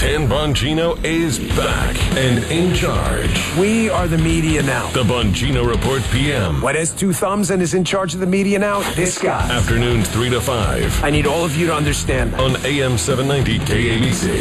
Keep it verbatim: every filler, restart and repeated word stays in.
Dan Bongino is back and in charge. We are the media now. The Bongino Report P M. What has two thumbs and is in charge of the media now? This guy. Afternoons three to five. I need all of you to understand that. On A M seven ninety K A B C.